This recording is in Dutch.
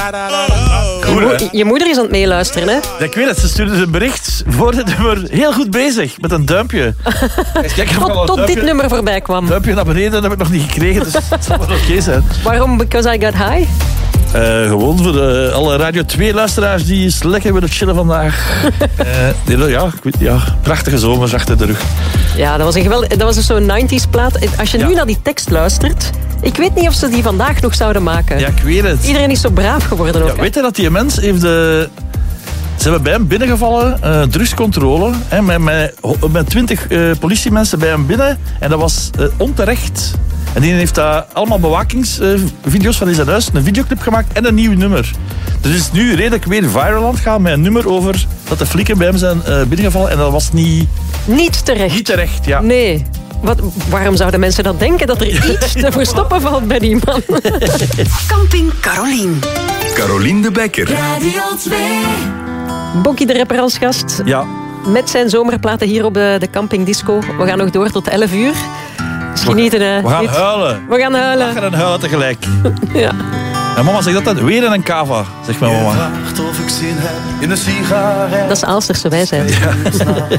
Je moeder is aan het meeluisteren, hè? Ja, ik weet het, ze stuurde een bericht voor het nummer. Heel goed bezig, met een duimpje. Kijk, tot dit nummer voorbij kwam. Duimpje naar beneden heb ik nog niet gekregen, dus dat zal wel oké zijn. Waarom? Because I got high? Gewoon voor alle Radio 2-luisteraars die eens lekker willen chillen vandaag. Prachtige zomers achter de rug. Ja, dat was dus zo'n 90s plaat. Als je nu naar die tekst luistert... Ik weet niet of ze die vandaag nog zouden maken. Ja, ik weet het. Iedereen is zo braaf geworden ook. Ja, weet je dat die mens heeft Ze hebben bij hem binnengevallen, drugscontrole. Met 20 politiemensen bij hem binnen. En dat was onterecht. En die heeft daar allemaal bewakingsvideo's van in zijn huis, een videoclip gemaakt en een nieuw nummer. Dus het is nu redelijk weer viral aan het gaan met een nummer over dat de flikken bij hem zijn binnengevallen. En dat was niet terecht. Niet terecht, ja. Nee. Waarom zouden mensen dat denken, dat er iets te verstoppen valt bij die man? Camping Carolien. Carolien de Bekker. Radio 2. Bokkie de rapper als gast. Ja. Met zijn zomerplaten hier op de Camping Disco. We gaan nog door tot 11 uur. Dus genieten, hè. We gaan huilen. We gaan huilen. Lachen en huilen tegelijk. Ja. En mama zegt dat weer in een cava, zegt mijn mama. Of ik zin heb in een sigaret. Dat is Aalsterse wijsheid. Ja.